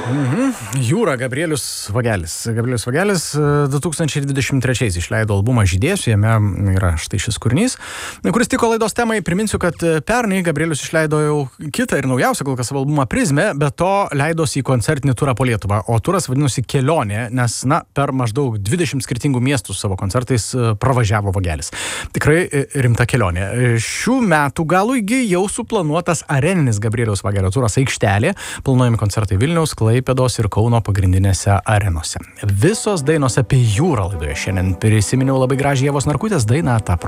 Jūra, Gabrielius Vagelis. Gabrielius Vagelis 2023 išleido albumą Žydėsiu, jame yra štai šis kūrinys, kuris tiko laidos temai. Priminsiu, kad pernai Gabrielius išleido jau kitą ir naujausią kol kas albumą Prizmę, bet to leidosi į koncertinį turą po Lietuvą, o turas vadinosi Kelionė, nes, per maždaug 20 skirtingų miestų savo koncertais pravažiavo Vagelis. Tikrai rimta kelionė. Šių metų galui jau suplanuotas areninis Gabrieliaus Vagelio turas Aikštelė, planuojami koncertai Vilniaus, Klaipėdos ir Kauno pagrindinėse arenose. Visos dainos apie jūrą laidoje šiandien. Prisiminiau labai gražią Ievos Narkutės dainą tą